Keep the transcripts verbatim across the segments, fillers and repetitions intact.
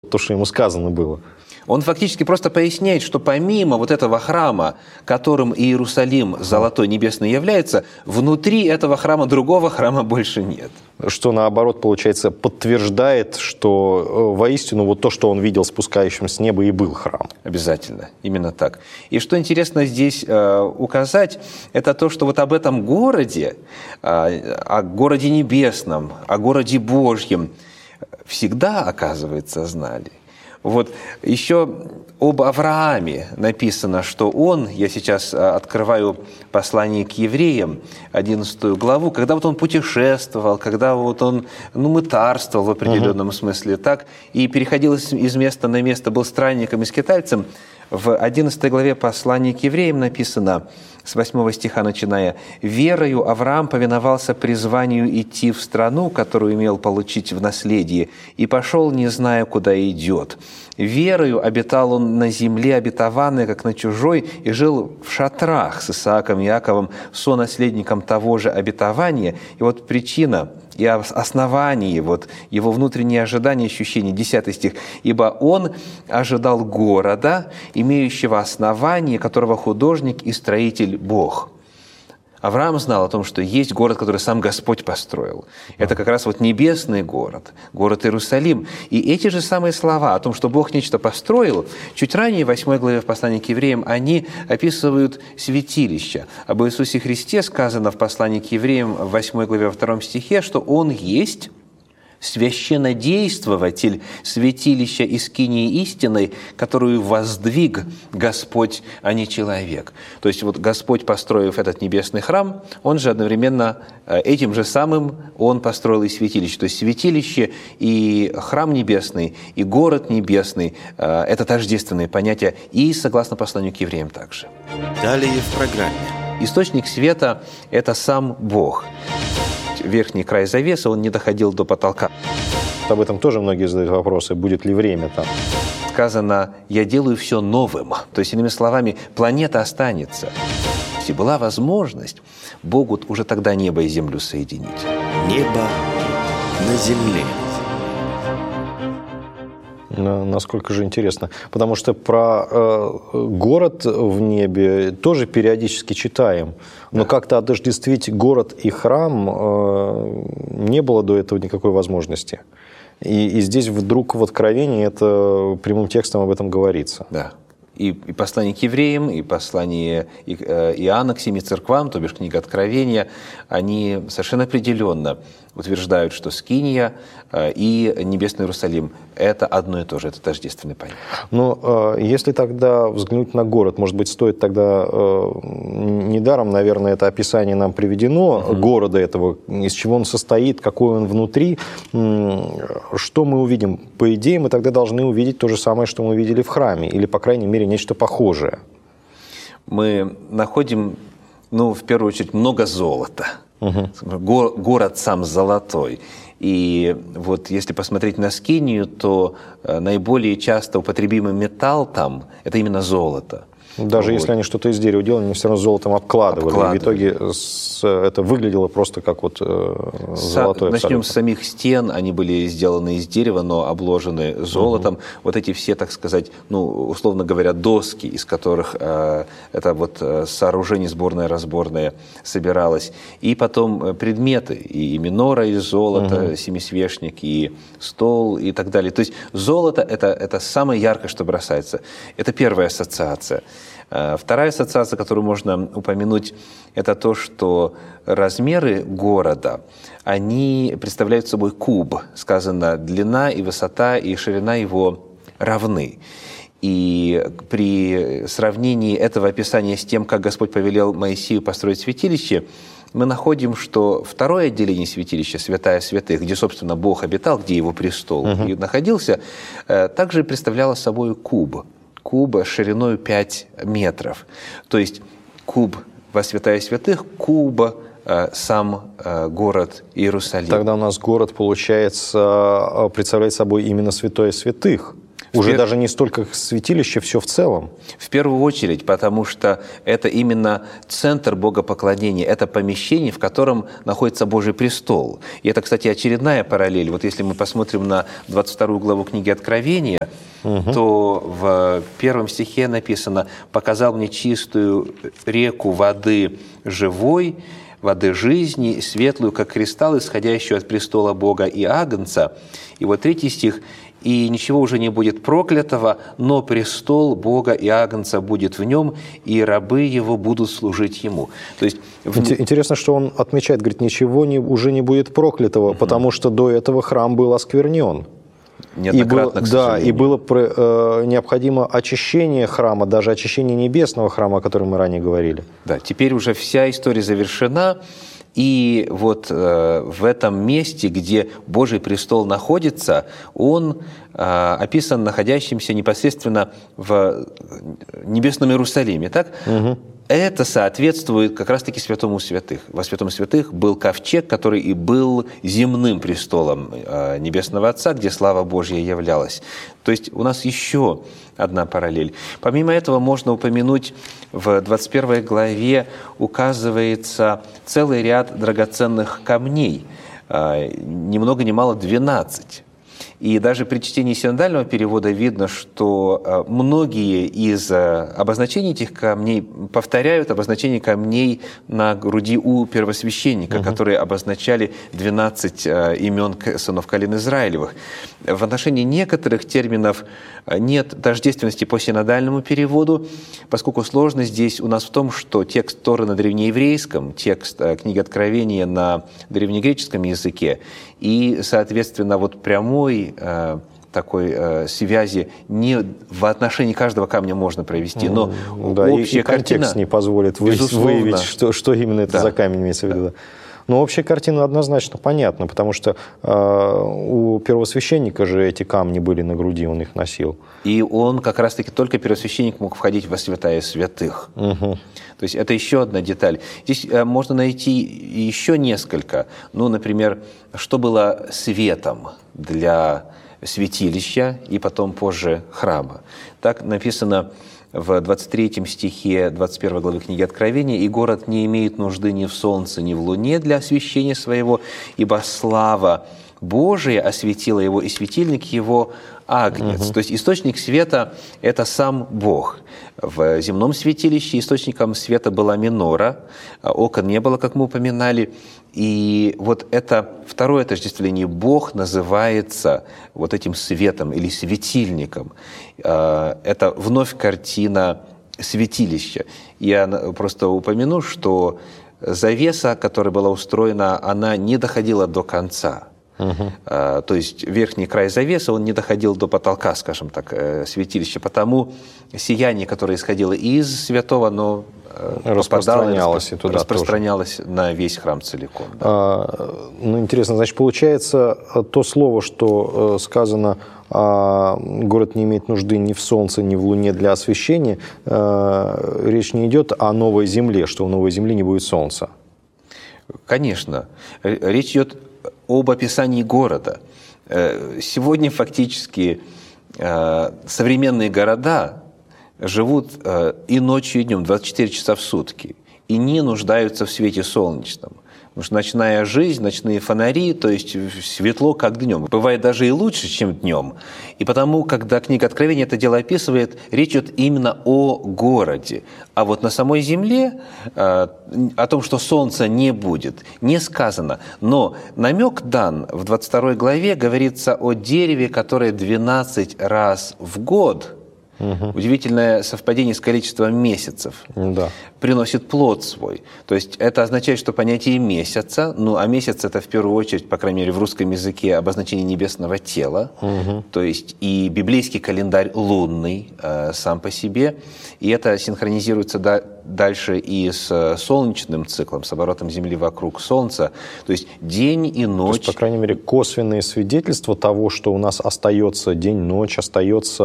то, что ему сказано было. Он фактически просто поясняет, что помимо вот этого храма, которым Иерусалим золотой небесный является, внутри этого храма другого храма больше нет. Что, наоборот, получается, подтверждает, что воистину вот то, что он видел спускающим с неба, и был храм. Обязательно, именно так. И что интересно здесь э, указать, это то, что вот об этом городе, э, о городе небесном, о городе Божьем всегда, оказывается, знали. Вот еще об Аврааме написано, что он, я сейчас открываю послание к евреям, одиннадцатую главу, когда вот он путешествовал, когда вот он, ну, мытарствовал в определенном uh-huh. смысле, так, и переходил из места на место, был странником и скитальцем, в одиннадцатой главе послания к евреям написано, с восьмого стиха начиная, «Верою Авраам повиновался призванию идти в страну, которую имел получить в наследие, и пошел, не зная, куда идет. Верою обитал он на земле обетованной, как на чужой, и жил в шатрах с Исааком и Иаковом, сонаследником того же обетования». И вот причина и основание, вот его внутреннее ожидание, ощущение, десятый стих. «Ибо он ожидал города, имеющего основание, которого художник и строитель Бог». Авраам знал о том, что есть город, который сам Господь построил. Это как раз вот небесный город, город Иерусалим. И эти же самые слова о том, что Бог нечто построил, чуть ранее, в восьмой главе в послании к евреям, они описывают святилище. Об Иисусе Христе сказано в послании к евреям в восьмой главе во втором стихе, что Он есть священнодействователь святилища и скинии истинной, которую воздвиг Господь, а не человек. То есть вот Господь, построив этот небесный храм, Он же одновременно этим же самым Он построил и святилище. То есть святилище и храм небесный, и город небесный – это тождественные понятия, и согласно посланию к евреям также. Далее в программе. Источник света – это сам Бог. Верхний край завесы, он не доходил до потолка. Об этом тоже многие задают вопросы, будет ли время там. Сказано, я делаю все новым. То есть, иными словами, планета останется. Если была возможность, Богу уже тогда небо и землю соединить. Небо на земле. Насколько же интересно. Потому что про э, город в небе тоже периодически читаем. Но да. как-то отождествить город и храм э, не было до этого никакой возможности. И, и здесь вдруг в Откровении это прямым текстом об этом говорится. Да. И, и послание к евреям, и послание Иоанна к семи церквам, то бишь книга Откровения, они совершенно определенно утверждают, что Скиния и Небесный Иерусалим – это одно и то же, это тождественное понятие. Но если тогда взглянуть на город, может быть, стоит тогда, недаром, наверное, это описание нам приведено, угу. города этого, из чего он состоит, какой он внутри, что мы увидим? По идее, мы тогда должны увидеть то же самое, что мы видели в храме, или, по крайней мере, нечто похожее. Мы находим, ну, в первую очередь, много золота. Угу. Го- город сам золотой. И вот если посмотреть на Скинию, то наиболее часто употребимый металл там – это именно золото. Даже вот. Если они что-то из дерева делали, они все равно золотом обкладывали. обкладывали. В итоге с, это выглядело просто как вот э, золотое. Начнем абсолютно. с самих стен. Они были сделаны из дерева, но обложены золотом. Угу. Вот эти все, так сказать, ну, условно говоря, доски, из которых э, это вот э, сооружение сборное-разборное собиралось. И потом предметы. И минора из золота, угу. семисвешник, и стол, и так далее. То есть золото это, – это самое яркое, что бросается. Это первая ассоциация. Вторая ассоциация, которую можно упомянуть, это то, что размеры города, они представляют собой куб. Сказано, длина и высота и ширина его равны. И при сравнении этого описания с тем, как Господь повелел Моисею построить святилище, мы находим, что второе отделение святилища, святая святых, где, собственно, Бог обитал, где его престол uh-huh. и находился, также представляло собой куб. Куба шириной пять метров. То есть куб во святая святых, куба э, сам э, город Иерусалим. Тогда у нас город, получается, представляет собой именно святое святых. Уже пер... даже не столько святилище, все в целом. В первую очередь, потому что это именно центр богопоклонения, это помещение, в котором находится Божий престол. И это, кстати, очередная параллель. Вот если мы посмотрим на двадцать вторую главу книги Откровения, угу. то в первом стихе написано: «Показал мне чистую реку воды живой, воды жизни, светлую, как кристалл, исходящую от престола Бога и Агнца». И вот третий стих: «И ничего уже не будет проклятого, но престол Бога и Агнца будет в нем, и рабы его будут служить ему». То есть в... Интересно, что он отмечает, говорит, ничего не, уже не будет проклятого, угу. потому что до этого храм был осквернен. Неоднократно, и было, да, и было э, необходимо очищение храма, даже очищение небесного храма, о котором мы ранее говорили. Да, теперь уже вся история завершена. И вот э, в этом месте, где Божий престол находится, он э, описан находящимся непосредственно в небесном Иерусалиме. Так? Угу. Это соответствует как раз-таки святому святых. Во святом святых был ковчег, который и был земным престолом э, Небесного Отца, где слава Божья являлась. То есть у нас еще одна параллель. Помимо этого можно упомянуть, в двадцать первой главе указывается целый ряд драгоценных камней, э, ни много ни мало двенадцать. И даже при чтении синодального перевода видно, что многие из обозначений этих камней повторяют обозначение камней на груди у первосвященника, угу. которые обозначали двенадцать имен сынов колен Израилевых. В отношении некоторых терминов нет тождественности по синодальному переводу, поскольку сложность здесь у нас в том, что текст Торы на древнееврейском, текст книги Откровения на древнегреческом языке, и, соответственно, вот прямой э, такой э, связи не в отношении каждого камня можно провести, но да, общая и, и контекст картина, не позволит выявить, что, что именно это да. за камень имеется в виду. Да. Но общая картина однозначно понятна, потому что э, у первосвященника же эти камни были на груди, он их носил. И он как раз-таки только первосвященник мог входить во святая святых. Угу. То есть это еще одна деталь. Здесь э, можно найти еще несколько. Ну, например, что было светом для святилища и потом позже храма. Так написано в двадцать третьем стихе двадцать первой главы книги Откровения: «И город не имеет нужды ни в солнце, ни в луне для освещения своего, ибо слава Божия осветила его, и светильник его Агнец». Угу. То есть источник света – это сам Бог. В земном святилище источником света была минора, окон не было, как мы упоминали. И вот это второе отождествление. Бог называется вот этим светом или светильником. Это вновь картина святилища. Я просто упомяну, что завеса, которая была устроена, она не доходила до конца. Угу. То есть верхний край завесы, он не доходил до потолка, скажем так, святилища. Потому сияние, которое исходило из святого, оно распространялось, распро... и туда распространялось тоже. На весь храм целиком. Да. А, ну, интересно, значит, получается, то слово, что сказано, а, город не имеет нужды ни в солнце, ни в луне для освещения, а, речь не идет о новой земле, что в новой земле не будет солнца. Конечно. Речь идет об описании города. Сегодня фактически современные города живут и ночью, и днем, двадцать четыре часа в сутки, и не нуждаются в свете солнечном. Потому что ночная жизнь, ночные фонари, то есть светло, как днем. Бывает даже и лучше, чем днем. И потому, когда книга Откровения это дело описывает, речь идет именно о городе. А вот на самой земле э, о том, что солнца не будет, не сказано. Но намек дан в двадцать второй главе, говорится о дереве, которое двенадцать раз в год, угу. удивительное совпадение с количеством месяцев, да. приносит плод свой. То есть это означает, что понятие месяца, ну а месяц это в первую очередь, по крайней мере в русском языке, обозначение небесного тела, угу. то есть и библейский календарь лунный э, сам по себе, и это синхронизируется да, дальше и с солнечным циклом, с оборотом Земли вокруг Солнца, то есть день и ночь. То есть, по крайней мере, косвенные свидетельства того, что у нас остается день-ночь, остается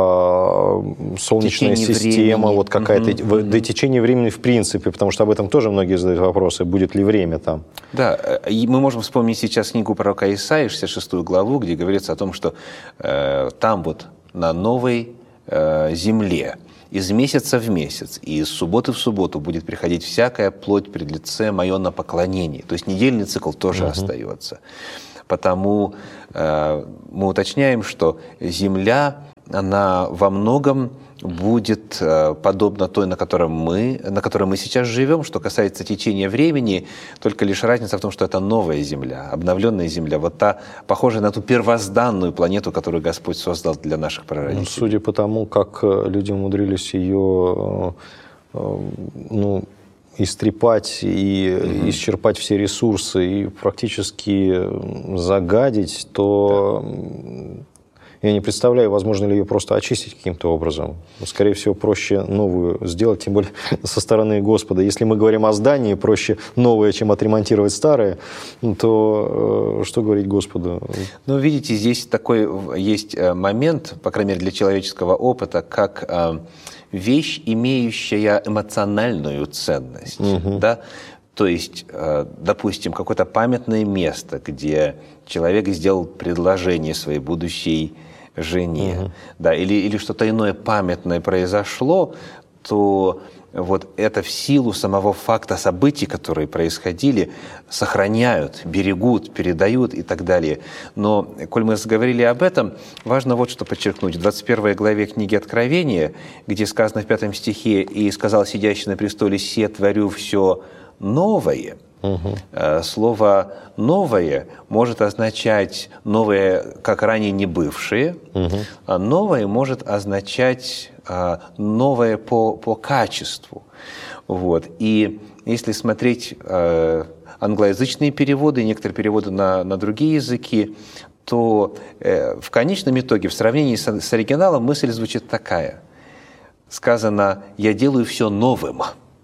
э, солнечная течение система, времени. вот какая-то, угу, в, угу. до течения времени в принципе, потому что об этом тоже многие задают вопросы, будет ли время там. Да, и мы можем вспомнить сейчас книгу пророка Исаии, шестьдесят шестую главу, где говорится о том, что э, там вот на новой э, земле, из месяца в месяц, и из субботы в субботу будет приходить всякая плоть пред лице мое на поклонение. То есть недельный цикл тоже угу. остается. Потому э, мы уточняем, что земля, она во многом будет э, подобна той, на, которой мы, на которой мы сейчас живем. Что касается течения времени, только лишь разница в том, что это новая земля, обновленная земля, вот та, похожая на ту первозданную планету, которую Господь создал для наших прародителей. Ну, судя по тому, как люди умудрились ее э, ну, истрепать и mm-hmm. исчерпать все ресурсы и практически загадить, то... Да. Я не представляю, возможно ли ее просто очистить каким-то образом. Скорее всего, проще новую сделать, тем более со стороны Господа. Если мы говорим о здании, проще новое, чем отремонтировать старое, то что говорить Господу? Ну, видите, здесь такой есть момент, по крайней мере, для человеческого опыта, как вещь, имеющая эмоциональную ценность. Угу. Да? То есть, допустим, какое-то памятное место, где человек сделал предложение своей будущей жене, угу. да, или, или что-то иное памятное произошло, то вот это в силу самого факта событий, которые происходили, сохраняют, берегут, передают и так далее. Но, коль мы заговорили об этом, важно вот что подчеркнуть. В двадцать первой главе книги Откровения, где сказано в пятом стихе «И сказал сидящий на престоле: се творю все новое». Угу. Слово «новое» может означать новое, как ранее не бывшее, угу. а новое может означать новое по, по качеству. Вот. И если смотреть англоязычные переводы, некоторые переводы на, на другие языки, то в конечном итоге, в сравнении с, с оригиналом, мысль звучит такая. Сказано: «Я делаю все новым».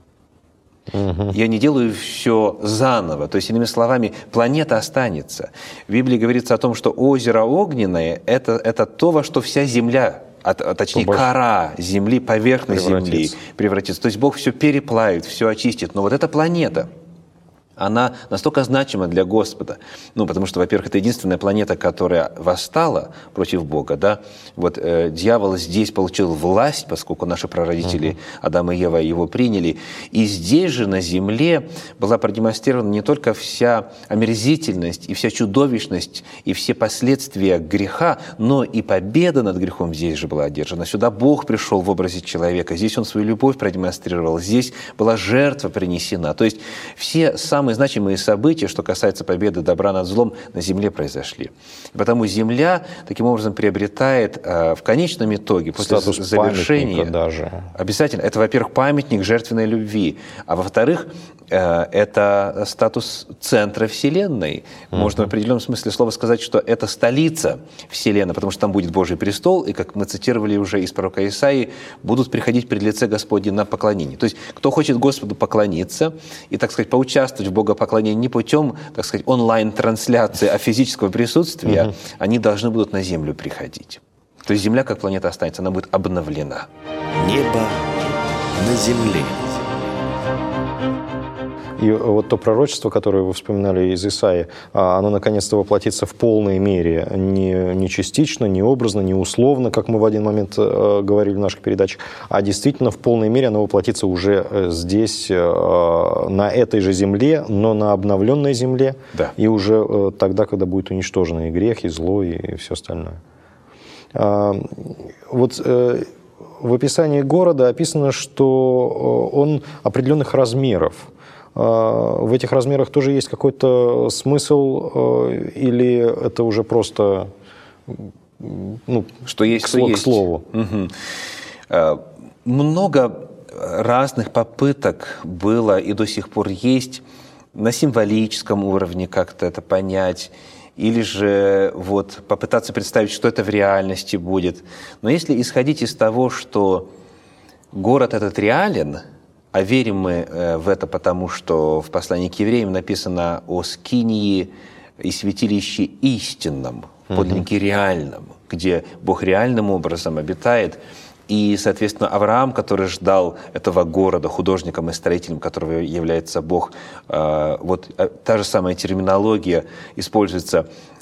Угу. Я не делаю все заново. То есть, иными словами, планета останется. В Библии говорится о том, что озеро огненное это, – это то, во что вся земля, а, точнее, Побольше. кора земли, поверхность земли превратится. То есть Бог все переплавит, все очистит. Но вот эта планета, она настолько значима для Господа, ну, потому что, во-первых, это единственная планета, которая восстала против Бога, да, вот э, дьявол здесь получил власть, поскольку наши прародители uh-huh. Адам и Ева его приняли, и здесь же, на земле, была продемонстрирована не только вся омерзительность и вся чудовищность и все последствия греха, но и победа над грехом здесь же была одержана. Сюда Бог пришел в образе человека, здесь Он свою любовь продемонстрировал, здесь была жертва принесена, то есть все самые Самые значимые события, что касается победы добра над злом, на земле произошли. И потому земля таким образом приобретает э, в конечном итоге, после статус завершения, даже. Обязательно, это, во-первых, памятник жертвенной любви, а во-вторых, э, это статус центра Вселенной. Uh-huh. Можно в определенном смысле слова сказать, что это столица Вселенной, потому что там будет Божий престол, и, как мы цитировали уже из пророка Исаии, будут приходить пред лице Господне на поклонение. То есть, кто хочет Господу поклониться и, так сказать, поучаствовать в богопоклонении не путем, так сказать, онлайн-трансляции, а физического присутствия, угу. они должны будут на Землю приходить. То есть Земля как планета останется, она будет обновлена. Небо на земле. И вот то пророчество, которое вы вспоминали из Исаии, оно наконец-то воплотится в полной мере, не, не частично, не образно, не условно, как мы в один момент говорили в наших передачах, а действительно в полной мере оно воплотится уже здесь, на этой же земле, но на обновленной земле, да. и уже тогда, когда будет уничтожено и грех, и зло, и все остальное. Вот в описании города описано, что он определенных размеров. В этих размерах тоже есть какой-то смысл, или это уже просто ну, что есть, к, что есть. к слову? Угу. Много разных попыток было и до сих пор есть на символическом уровне как-то это понять, или же вот попытаться представить, что это в реальности будет. Но если исходить из того, что город этот реален, а верим мы в это потому, что в послании к евреям написано о скинии и святилище истинном, подлиннике реальном, где Бог реальным образом обитает. И, соответственно, Авраам, который ждал этого города, художником и строителем которого является Бог, вот та же самая терминология используется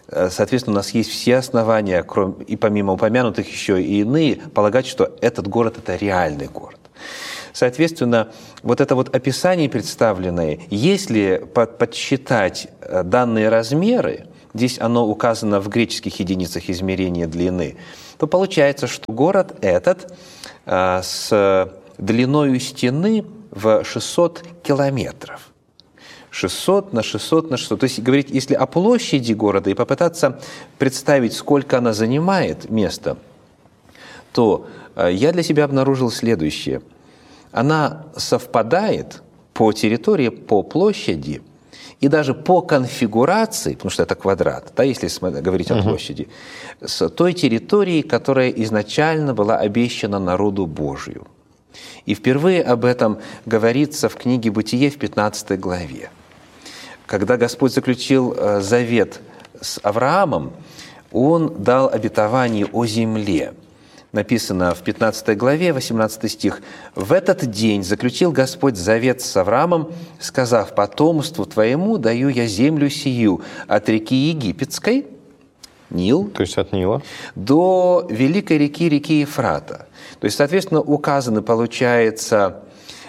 Соответственно, у нас есть все основания, кроме, и помимо упомянутых еще и иные, полагать, что этот город – это реальный город. Соответственно, вот это вот описание представленное, если подсчитать данные размеры, здесь оно указано в греческих единицах измерения длины, то получается, что город этот а, с длиною стены в шестьсот километров. шестьсот на шестьсот на шестьсот. То есть говорить, если о площади города и попытаться представить, сколько она занимает место, то а, я для себя обнаружил следующее. Она совпадает по территории, по площади и даже по конфигурации, потому что это квадрат, да, если говорить о площади, с той территорией, которая изначально была обещана народу Божию. И впервые об этом говорится в книге «Бытие» в пятнадцатой главе. Когда Господь заключил завет с Авраамом, Он дал обетование о земле. Написано в пятнадцатой главе, восемнадцатый стих. «В этот день заключил Господь завет с Авраамом, сказав: потомству твоему даю я землю сию от реки Египетской, Нил, то есть от Нила, до великой реки, реки Ефрата». То есть, соответственно, указаны, получается,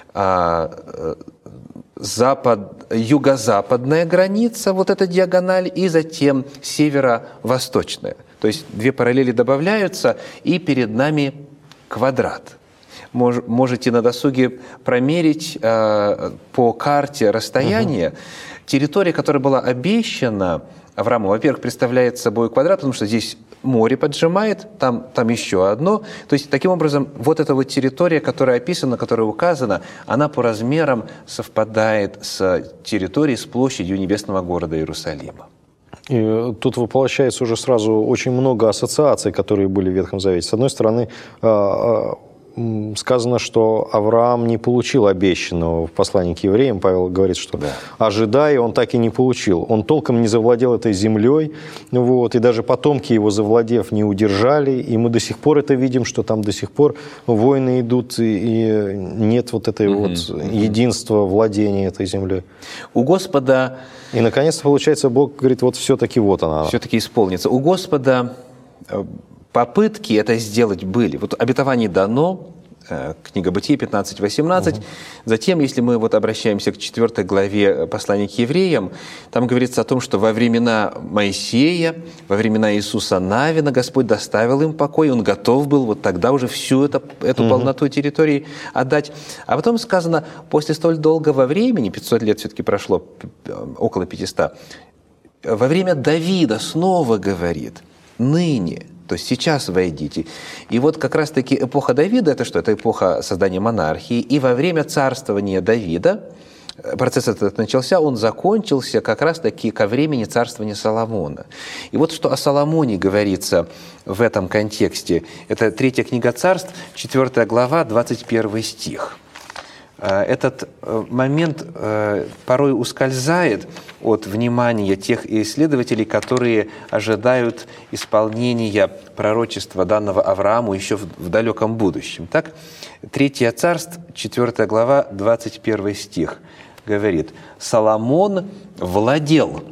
запад, юго-западная граница, вот эта диагональ, и затем северо-восточная. То есть две параллели добавляются, и перед нами квадрат. Можете на досуге промерить э, по карте расстояние. Угу. Территория, которая была обещана Аврааму, во-первых, представляет собой квадрат, потому что здесь море поджимает, там, там еще одно. То есть, таким образом, вот эта вот территория, которая описана, которая указана, она по размерам совпадает с территорией, с площадью небесного города Иерусалима. И тут воплощается уже сразу очень много ассоциаций, которые были в Ветхом Завете. С одной стороны, сказано, что Авраам не получил обещанного. В послании к евреям Павел говорит, что да. ожидая, он так и не получил. Он толком не завладел этой землей, вот, и даже потомки его, завладев, не удержали. И мы до сих пор это видим, что там до сих пор войны идут, и нет вот этой mm-hmm. вот единства владения этой землей. У Господа... И, наконец-то, получается, Бог говорит, вот все-таки вот она. Все-таки исполнится. У Господа попытки это сделать были. Вот обетование дано, книга Бытие пятнадцать восемнадцать. Угу. Затем, если мы вот обращаемся к четвёртой главе послания к евреям, там говорится о том, что во времена Моисея, во времена Иисуса Навина Господь доставил им покой, Он готов был вот тогда уже всю это, эту угу. полноту территории отдать. А потом сказано, после столь долгого времени, пятьсот лет все-таки прошло, около пятисот, во время Давида снова говорит, ныне, то есть сейчас войдите. И вот как раз-таки эпоха Давида, это что? Это эпоха создания монархии. И во время царствования Давида, процесс этот начался, он закончился как раз-таки ко времени царствования Соломона. И вот что о Соломоне говорится в этом контексте. Это третья книга Царств, четвёртая глава, двадцать первый стих. Этот момент порой ускользает от внимания тех исследователей, которые ожидают исполнения пророчества данного Аврааму еще в далеком будущем. Так, третья Царств, четвёртая глава, двадцать первый стих говорит: «Соломон владел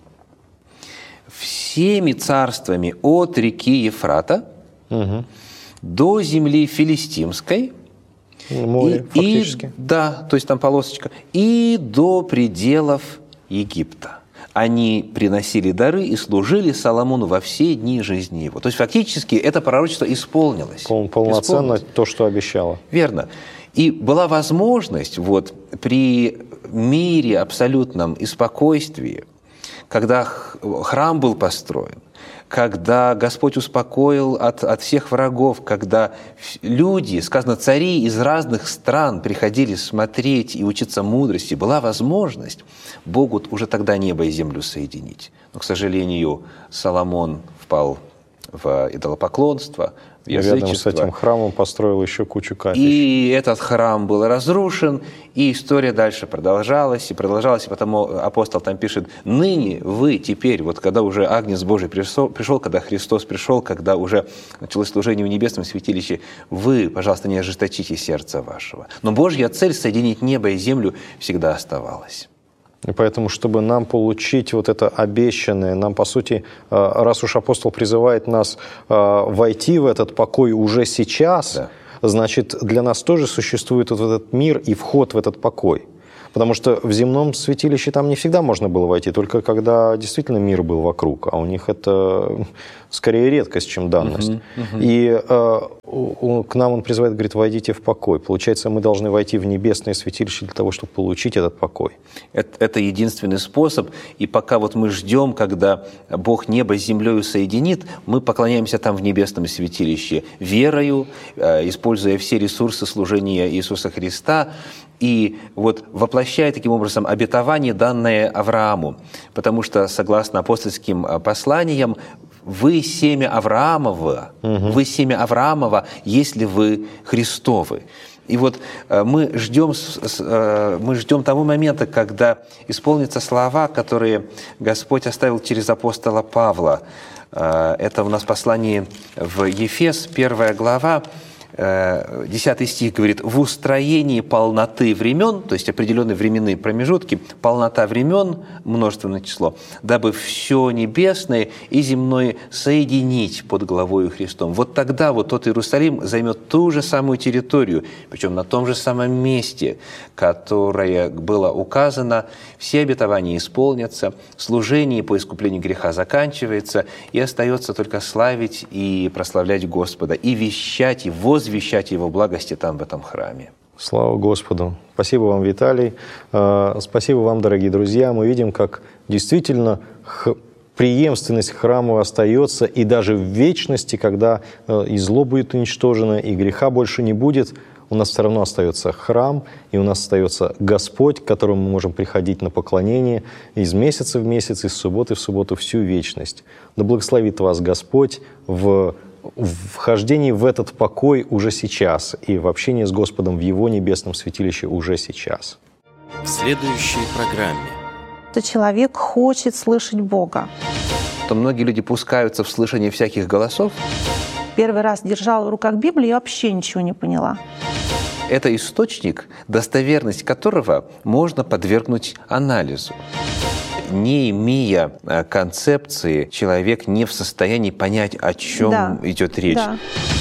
всеми царствами от реки Ефрата угу. до земли филистимской». Море, и, фактически. И, да, то есть там полосочка. И до пределов Египта. Они приносили дары и служили Соломону во все дни жизни его. То есть фактически это пророчество исполнилось. Пол, полноценно исполнилось. То, что обещало. Верно. И была возможность вот, при мире абсолютном и спокойствии, когда храм был построен, когда Господь успокоил от, от всех врагов, когда люди, сказано, цари из разных стран приходили смотреть и учиться мудрости, была возможность Богу уже тогда небо и землю соединить. Но, к сожалению, Соломон впал в идолопоклонство, в язычество. Рядом с этим храмом построил еще кучу капищ. И этот храм был разрушен, и история дальше продолжалась, и продолжалась, и потому апостол там пишет: «Ныне вы теперь, вот когда уже Агнец Божий пришел, пришел, когда Христос пришел, когда уже началось служение в небесном святилище, вы, пожалуйста, не ожесточите сердце вашего». Но Божья цель соединить небо и землю всегда оставалась. И поэтому, чтобы нам получить вот это обещанное, нам, по сути, раз уж апостол призывает нас войти в этот покой уже сейчас, да. Значит, для нас тоже существует вот этот мир и вход в этот покой. Потому что в земном святилище там не всегда можно было войти, только когда действительно мир был вокруг, а у них это скорее редкость, чем данность. Uh-huh, uh-huh. И э, у, к нам он призывает, говорит, войдите в покой. Получается, мы должны войти в небесное святилище для того, чтобы получить этот покой. Это, это единственный способ, и пока вот мы ждем, когда Бог небо с землей соединит, мы поклоняемся там в небесном святилище верою, э, используя все ресурсы служения Иисуса Христа, и вот воплощая таким образом обетование, данное Аврааму. Потому что, согласно апостольским посланиям, вы семя Авраамова, угу. вы семя Авраамова, если вы Христовы. И вот мы ждем, мы ждем того момента, когда исполнятся слова, которые Господь оставил через апостола Павла. Это у нас послание в Ефес, первая глава, десятый стих говорит: «В устроении полноты времен», то есть определенные временные промежутки, полнота времен, множественное число, дабы все небесное и земное соединить под главою Христом. Вот тогда вот тот Иерусалим займет ту же самую территорию, причем на том же самом месте, которое было указано, все обетования исполнятся, служение по искуплению греха заканчивается, и остается только славить и прославлять Господа, и вещать, и возвещать Его благости там, в этом храме. Слава Господу! Спасибо вам, Виталий. Спасибо вам, дорогие друзья. Мы видим, как действительно преемственность храма остается, и даже в вечности, когда и зло будет уничтожено, и греха больше не будет, у нас все равно остается храм, и у нас остается Господь, к которому мы можем приходить на поклонение из месяца в месяц, из субботы в субботу, всю вечность. Да благословит вас Господь в вхождении в этот покой уже сейчас и в общении с Господом в Его небесном святилище уже сейчас. В следующей программе. То человек хочет слышать Бога. То многие люди пускаются в слышание всяких голосов. Первый раз держала в руках Библию и вообще ничего не поняла. Это источник, достоверность которого можно подвергнуть анализу. Не имея концепции, человек не в состоянии понять, о чем да, идет речь. Да.